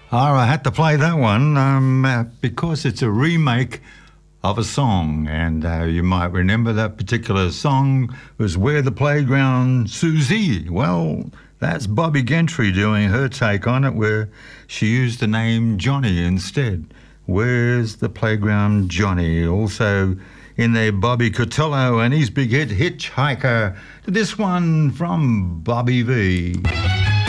Oh, I had to play that one because it's a remake of a song, and you might remember that particular song was Where the Playground Susie. Well, that's Bobby Gentry doing her take on it, where she used the name Johnny instead. Where's the Playground Johnny? Also in there, Bobby Cotillo and his big hit Hitchhiker. This one from Bobby V.